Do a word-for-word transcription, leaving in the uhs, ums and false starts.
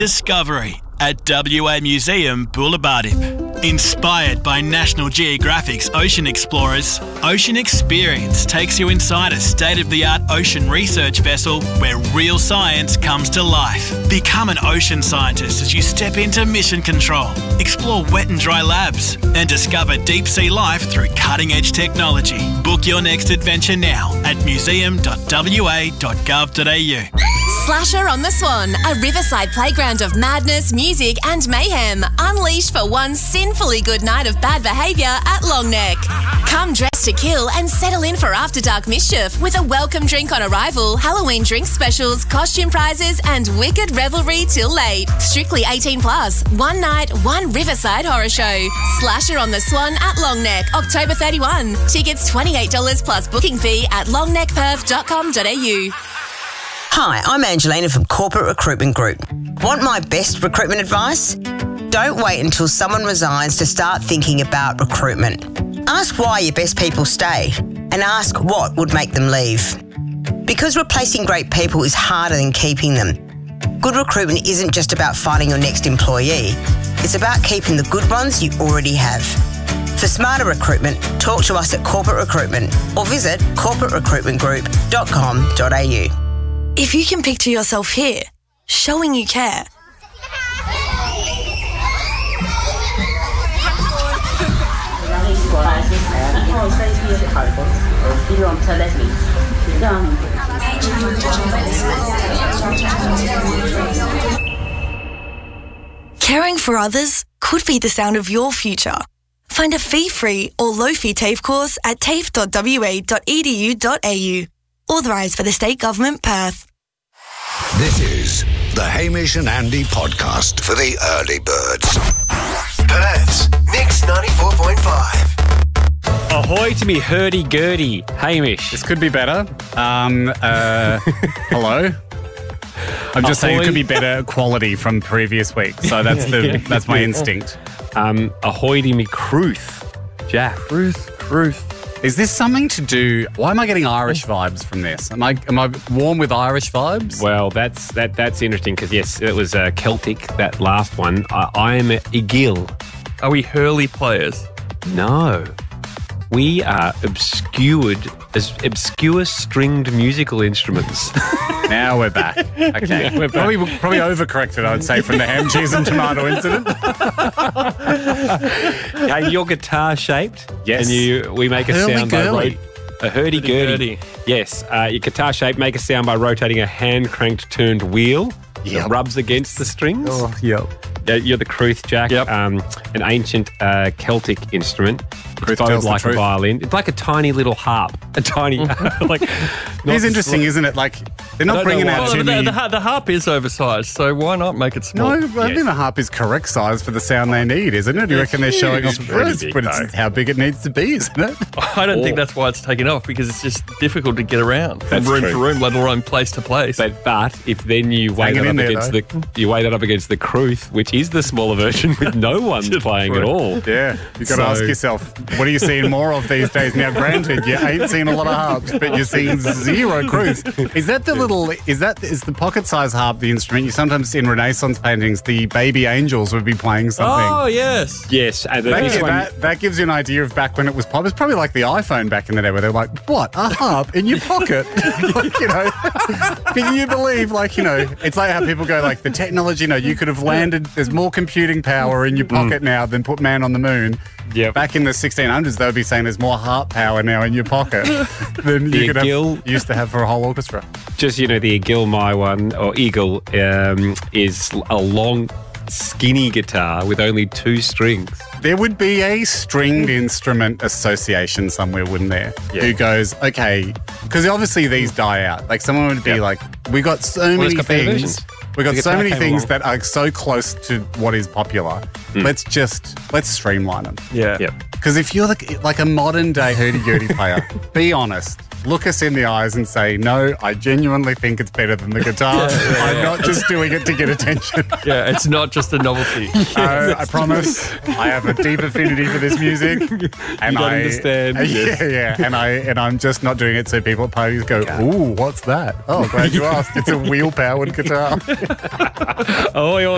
Discovery at W A Museum Boulevardipe. Inspired by National Geographic's Ocean Explorers, Ocean Experience takes you inside a state-of-the-art ocean research vessel where real science comes to life. Become an ocean scientist as you step into mission control, explore wet and dry labs, and discover deep-sea life through cutting-edge technology. Book your next adventure now at museum dot w a dot gov dot a u. Slasher on the Swan, a riverside playground of madness, music and mayhem. Unleash for one sinfully good night of bad behaviour at Longneck. Come dressed to kill and settle in for after dark mischief with a welcome drink on arrival, Halloween drink specials, costume prizes and wicked revelry till late. Strictly eighteen plus. One night, one riverside horror show. Slasher on the Swan at Longneck, October thirty-first. Tickets twenty-eight dollars plus booking fee at longneck perth dot com dot a u. Hi, I'm Angelina from Corporate Recruitment Group. Want my best recruitment advice? Don't wait until someone resigns to start thinking about recruitment. Ask why your best people stay and ask what would make them leave. Because replacing great people is harder than keeping them. Good recruitment isn't just about finding your next employee. It's about keeping the good ones you already have. For smarter recruitment, talk to us at Corporate Recruitment or visit corporate recruitment group dot com dot a u. If you can picture yourself here, showing you care. Caring for others could be the sound of your future. Find a fee-free or low-fee TAFE course at tafe dot w a dot e d u dot a u. Authorised for the State Government, Perth. This is the Hamish and Andy podcast for the early birds. Perth's Mix ninety-four point five. Ahoy to me hurdy-gurdy, Hamish. This could be better. Um, uh, hello? I'm just saying it could be better quality from previous week. So that's the that's my instinct. Um, ahoy to me Cruth, Jack. Cruth, Cruth. Is this something to do... Why am I getting Irish vibes from this? Am I am I warm with Irish vibes? Well, that's that that's interesting because, yes, it was uh, Celtic, that last one. I, I am Igil. Are we Hurley players? No. We are obscured, as obscure stringed musical instruments. Now we're back. Okay. We're probably, probably overcorrected, I'd say, from the ham, cheese and tomato incident. Hey, you're guitar-shaped. Yes. And you, we make a sound by... Ro- a hurdy-gurdy. Yes. Uh, your guitar-shaped make a sound by rotating a hand-cranked turned wheel. Yep. That rubs against the strings. Oh, yep. Yeah, you're the Cruth, Jack. Yep. Um, an ancient uh, Celtic instrument. Cruth Bowed tells the like a truth. violin. It's like a tiny little harp. A tiny, like. It's interesting, isn't it? Like, they're not bringing out Well, too the, many... the, the harp is oversized, so why not make it small? No, I think the harp is correct size for the sound they need, isn't it? Do you reckon they're showing off? It's pretty It's- big, but it's though. how big it needs to be, isn't it? I don't think Oh. that's why it's taken off, because it's just difficult to get around from That's room true. to room, let alone place to place. But, but if then you weigh Hanging that in up there, against though. the you weigh that up against the Cruth, which is the smaller version with no one playing at all. Yeah, you've got to So- ask yourself, what are you seeing more of these days? Now, granted, you ain't seen a lot of harps, but you're seeing zero Cruths. Is that the little, is that, is the pocket-sized harp the instrument? You sometimes see in Renaissance paintings, the baby angels would be playing something. Oh, yes. Yes, and That, this yeah, one, that, that gives you an idea of back when it was pop. It's probably like the iPhone back in the day where they're like, what, a harp in your pocket? Like, you know, can you believe, like, you know, it's like how people go, like, the technology, you know, you could have landed, there's more computing power in your pocket now than put man on the moon. Yep. Back in the sixteen hundreds, they would be saying there's more harp power now in your pocket than The you could Gil- have, used to have for a whole orchestra. just, you know, the Gilmai one, or Eagle, um, is a long, skinny guitar with only two strings. There would be a stringed instrument association somewhere, wouldn't there? Yeah. Who goes, okay, because obviously these die out. Like someone would be Yeah. like, we got so Well, many it's got better things. versions. We got The so guitar many came things along. that are so close to what is popular. Let's just let's streamline them. Yeah. Yep. Because if you're the, like a modern day hurdy-gurdy player, be honest. Look us in the eyes and say, no, I genuinely think it's better than the guitar. I'm not just doing it to get attention. Yeah, it's not just a novelty. No, I promise. I have a deep affinity for this music, and don't I understand, Yeah, yes. yeah, and I and I'm just not doing it so people at parties go, "Ooh, what's that?" Oh, glad you asked. It's a wheel-powered guitar. Oh,